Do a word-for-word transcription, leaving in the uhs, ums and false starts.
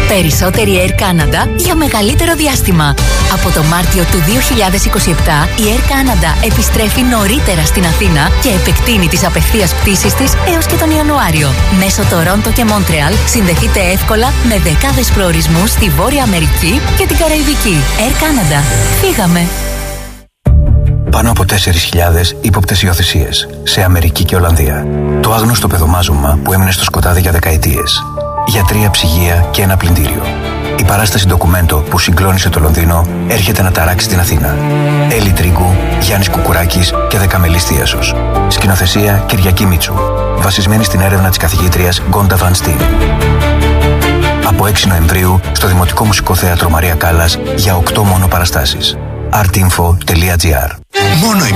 Περισσότερη Air Canada για μεγαλύτερο διάστημα. Από το Μάρτιο του δύο χιλιάδες είκοσι επτά, η Air Canada επιστρέφει νωρίτερα στην Αθήνα και επεκτείνει τις απευθείας πτήσεις της έως και τον Ιανουάριο. Μέσω Τορόντο και Μόντρεαλ συνδεθείτε εύκολα με δεκάδες προορισμούς στη Βόρεια Αμερική και την Καραϊβική. Air Canada. Φύγαμε! Πάνω από τέσσερις χιλιάδες ύποπτες υιοθεσίες σε Αμερική και Ολλανδία. Το άγνωστο παιδομάζωμα που έμεινε στο σκοτάδι για δεκαετίες. Γιατρία, ψυγεία και ένα πλυντήριο. Η παράσταση ντοκουμέντο που συγκλώνησε το Λονδίνο έρχεται να ταράξει την Αθήνα. Έλλη Τρίγκου, Γιάννης Κουκουράκης και Δεκαμελής Θίασος. Σκηνοθεσία Κυριακή Μίτσου. Βασισμένη στην έρευνα της καθηγήτριας Γκόντα Βαν Στιν. Από έξι Νοεμβρίου στο Δημοτικό Μουσικό Θέατρο Μαρία Κάλλας για οκτώ μόνο παραστάσεις. artinfo τελεία gr. Μόνο